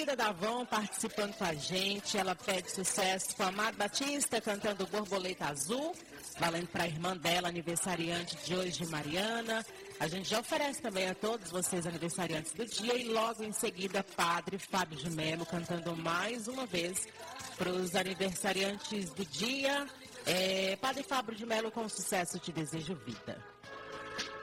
Cida Davon participando com a gente. Ela pede sucesso com a Amado Batista cantando Borboleta Azul, valendo para a irmã dela, aniversariante de hoje, Mariana. A gente já oferece também a todos vocês aniversariantes do dia e logo em seguida Padre Fábio de Melo cantando mais uma vez para os aniversariantes do dia. Padre Fábio de Melo, com sucesso, te desejo vida.